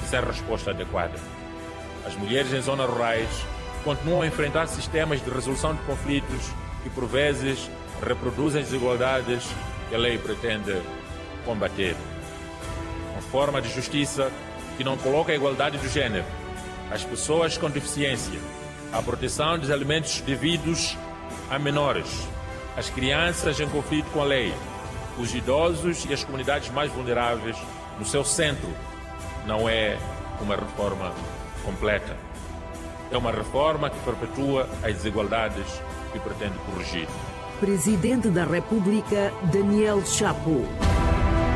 sem resposta adequada. As mulheres em zonas rurais continuam a enfrentar sistemas de resolução de conflitos que, por vezes, reproduzem as desigualdades que a lei pretende combater. Uma forma de justiça que não coloca a igualdade do género, as pessoas com deficiência, a proteção dos alimentos devidos a menores, as crianças em conflito com a lei, os idosos e as comunidades mais vulneráveis no seu centro. Não é uma reforma completa. É uma reforma que perpetua as desigualdades que pretende corrigir. Presidente da República, Daniel Chapo.